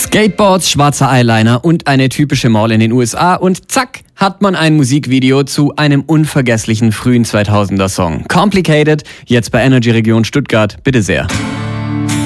Skateboards, schwarzer Eyeliner und eine typische Mall in den USA und zack, hat man ein Musikvideo zu einem unvergesslichen frühen 2000er Song. Complicated, jetzt bei Energy Region Stuttgart, bitte sehr.